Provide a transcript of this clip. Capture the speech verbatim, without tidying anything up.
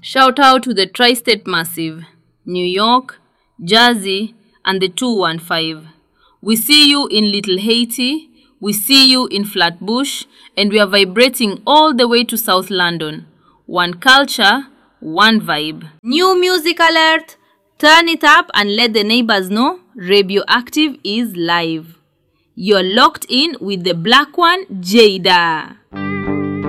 Shout out to the Tri-State Massive, New York, Jersey, and the two one five. We see you in Little Haiti, we see you in Flatbush, and we are vibrating all the way to South London. One culture, one vibe. New music alert! Turn it up and let the neighbors know Radioactive is live. You're locked in with the black one, Jada.